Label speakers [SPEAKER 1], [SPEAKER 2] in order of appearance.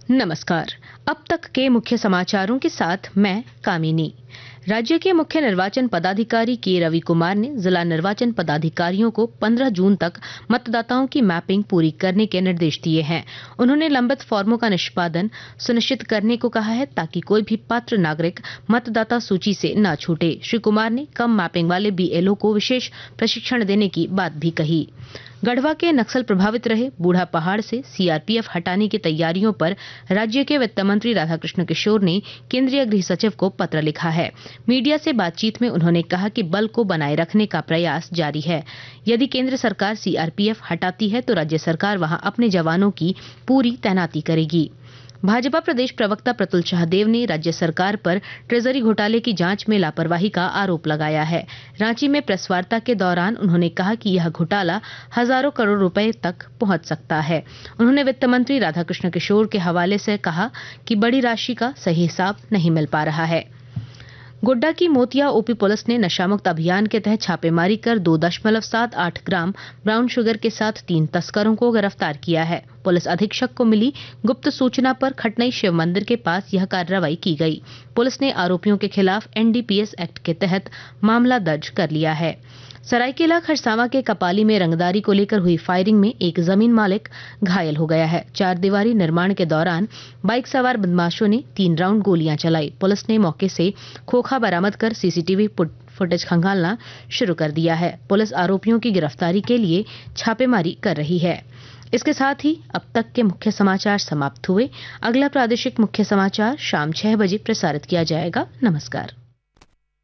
[SPEAKER 1] नमस्कार। अब तक के मुख्य समाचारों के साथ मैं कामिनी। राज्य के मुख्य निर्वाचन पदाधिकारी के रवि कुमार ने जिला निर्वाचन पदाधिकारियों को 15 जून तक मतदाताओं की मैपिंग पूरी करने के निर्देश दिए हैं। उन्होंने लंबित फॉर्मों का निष्पादन सुनिश्चित करने को कहा है ताकि कोई भी पात्र नागरिक मतदाता सूची से न छूटे। श्री कुमार ने कम मैपिंग वाले बीएलओ को विशेष प्रशिक्षण देने की बात भी कही। गढ़वा के नक्सल प्रभावित रहे बूढ़ा पहाड़ से सीआरपीएफ हटाने की तैयारियों पर राज्य के वित्त मंत्री राधाकृष्ण किशोर ने केंद्रीय गृह सचिव को पत्र लिखा है। मीडिया से बातचीत में उन्होंने कहा कि बल को बनाए रखने का प्रयास जारी है। यदि केंद्र सरकार सीआरपीएफ हटाती है तो राज्य सरकार वहां अपने जवानों की पूरी तैनाती करेगी। भाजपा प्रदेश प्रवक्ता प्रतुल शाहदेव ने राज्य सरकार पर ट्रेजरी घोटाले की जांच में लापरवाही का आरोप लगाया है। रांची में प्रेस वार्ता के दौरान उन्होंने कहा कि यह घोटाला हजारों करोड़ रुपए तक पहुंच सकता है। उन्होंने वित्त मंत्री राधाकृष्ण किशोर के हवाले से कहा कि बड़ी राशि का सही हिसाब नहीं मिल पा रहा है। गोड्डा की मोतिया ओपी पुलिस ने नशामुक्त अभियान के तहत छापेमारी कर 2.78 ग्राम ब्राउन शुगर के साथ 3 तस्करों को गिरफ्तार किया है। पुलिस अधीक्षक को मिली गुप्त सूचना पर खटनई शिव मंदिर के पास यह कार्रवाई की गई। पुलिस ने आरोपियों के खिलाफ एनडीपीएस एक्ट के तहत मामला दर्ज कर लिया है। सरायकेला खरसावां के कपाली में रंगदारी को लेकर हुई फायरिंग में एक जमीन मालिक घायल हो गया है। 4 दीवारी निर्माण के दौरान बाइक सवार बदमाशों ने 3 राउंड गोलियां चलाई। पुलिस ने मौके से खोखा बरामद कर सीसीटीवी फुटेज खंगालना शुरू कर दिया है। पुलिस आरोपियों की गिरफ्तारी के लिए छापेमारी कर रही है। इसके साथ ही अब तक के मुख्य समाचार समाप्त हुए। अगला प्रादेशिक मुख्य समाचार शाम 6 बजे प्रसारित किया जाएगा। नमस्कार।